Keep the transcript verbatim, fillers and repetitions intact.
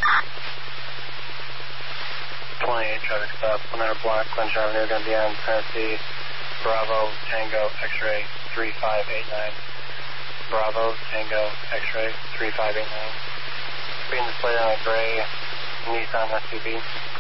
twenty-eight traffic stop, one hundred block, Clinch Avenue, going to be on Tennessee, Bravo, Tango, X-ray, three five eight nine. Bravo, Tango, X-ray, three five eight nine. Being displayed on a gray Nissan S U V.